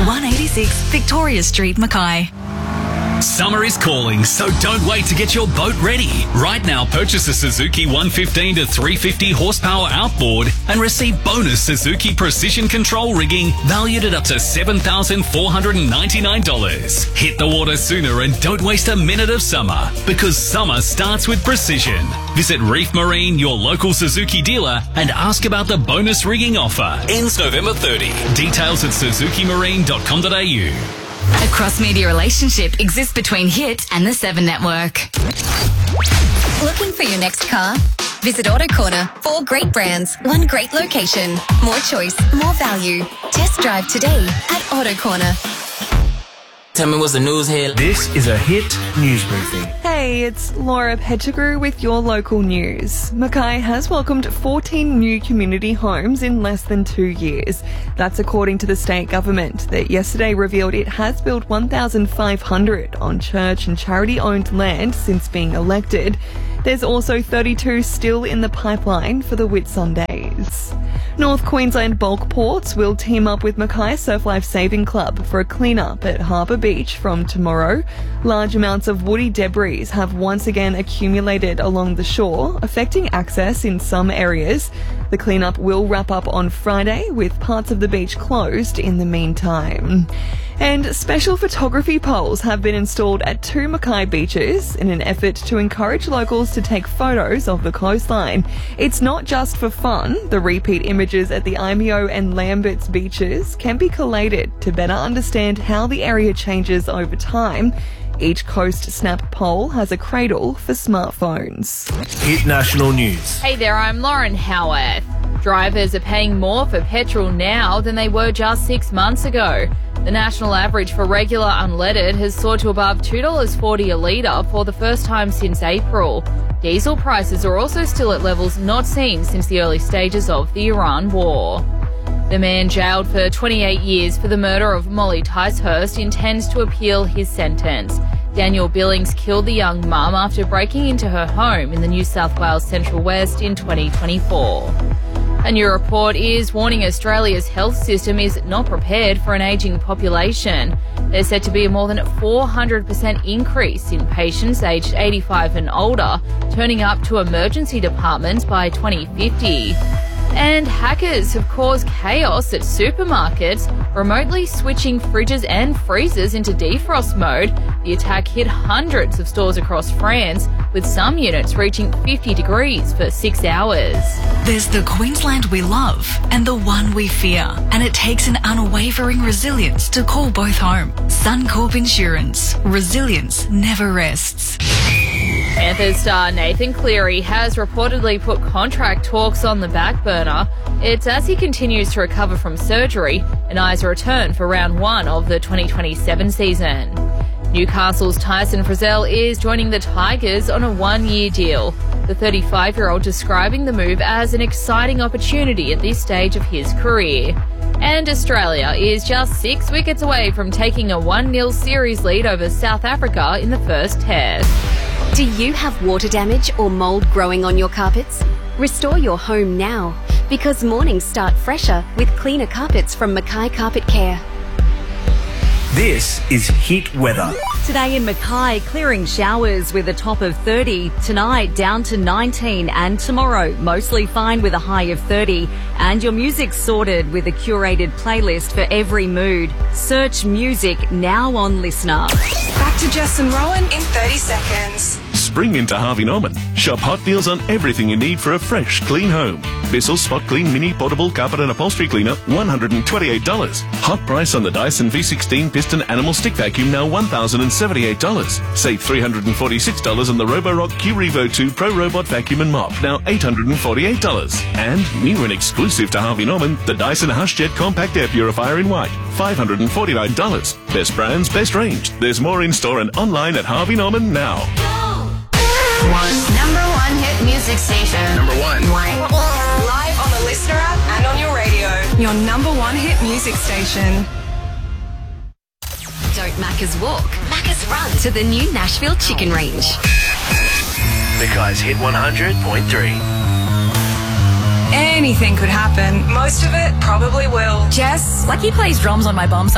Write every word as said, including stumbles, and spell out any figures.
one eighty-six Victoria Street, Mackay. Summer is calling, so don't wait to get your boat ready. Right now, purchase a Suzuki one fifteen to three fifty horsepower outboard and receive bonus Suzuki Precision Control rigging valued at up to seven thousand four hundred ninety-nine dollars. Hit the water sooner and don't waste a minute of summer, because summer starts with precision. Visit Reef Marine, your local Suzuki dealer, and ask about the bonus rigging offer. Ends November thirtieth. Details at suzuki marine dot com dot a u. A cross-media relationship exists between Hit and the Seven Network. Looking for your next car? Visit Auto Corner. Four great brands, one great location. More choice, more value. Test drive today at Auto Corner. Tell me what's the news here. This is a Hit News Briefing. Hey, it's Laura Pettigrew with your local news. Mackay has welcomed fourteen new community homes in less than two years. That's according to the state government that yesterday revealed it has built one thousand five hundred on church and charity-owned land since being elected. There's also thirty-two still in the pipeline for the Whitsundays. North Queensland Bulk Ports will team up with Mackay Surf Life Saving Club for a clean-up at Harbour Beach from tomorrow. Large amounts of woody debris have once again accumulated along the shore, affecting access in some areas. The clean-up will wrap up on Friday, with parts of the beach closed in the meantime. And special photography poles have been installed at two Mackay beaches in an effort to encourage locals to take photos of the coastline. It's not just for fun. The repeat images at the Imeo and Lambert's beaches can be collated to better understand how the area changes over time. Each Coast Snap pole has a cradle for smartphones. Hit National News. Hey there, I'm Lauren Howarth. Drivers are paying more for petrol now than they were just six months ago. The national average for regular unleaded has soared to above two dollars forty a litre for the first time since April. Diesel prices are also still at levels not seen since the early stages of the Iran war. The man jailed for twenty-eight years for the murder of Molly Ticehurst intends to appeal his sentence. Daniel Billings killed the young mum after breaking into her home in the New South Wales Central West in twenty twenty-four. A new report is warning Australia's health system is not prepared for an ageing population. There's said to be a more than four hundred percent increase in patients aged eighty-five and older turning up to emergency departments by twenty fifty. And hackers have caused chaos at supermarkets, remotely switching fridges and freezers into defrost mode. The attack hit hundreds of stores across France, with some units reaching fifty degrees for six hours. There's the Queensland we love and the one we fear, and it takes an unwavering resilience to call both home. Suncorp Insurance. Resilience never rests. Panthers star Nathan Cleary has reportedly put contract talks on the back burner. It's as he continues to recover from surgery and eyes a return for round one of the twenty twenty-seven season. Newcastle's Tyson Frizell is joining the Tigers on a one-year deal. The thirty-five-year-old describing the move as an exciting opportunity at this stage of his career. And Australia is just six wickets away from taking a one nil series lead over South Africa in the first test. Do you have water damage or mould growing on your carpets? Restore your home now, because mornings start fresher with cleaner carpets from Mackay Carpet Care. This is Hit Weather. Today in Mackay, clearing showers with a top of thirty. Tonight, down to nineteen. And tomorrow, mostly fine with a high of thirty. And your music's sorted with a curated playlist for every mood. Search music now on Listener. Back to Jess and Rowan in thirty seconds. Spring into Harvey Norman. Shop hot deals on everything you need for a fresh, clean home. Bissell Spot Clean Mini Portable Carpet and Upholstery Cleaner, one hundred twenty-eight dollars. Hot price on the Dyson V sixteen Piston Animal Stick Vacuum, now one thousand seventy-eight dollars. Save three hundred forty-six dollars on the Roborock Q Revo two Pro Robot Vacuum and Mop, now eight hundred forty-eight dollars. And new and exclusive to Harvey Norman, the Dyson HushJet Compact Air Purifier in white, five hundred forty-nine dollars. Best brands, best range. There's more in store and online at Harvey Norman now. One. Number one hit music station. Number one. Live on the Listener app and on your radio. Your number one hit music station. Don't Macca's walk, Macca's run to the new Nashville Chicken Range. Mackay's Hit one hundred point three. Anything could happen. Most of it probably will. Jess? Like he plays drums on my bum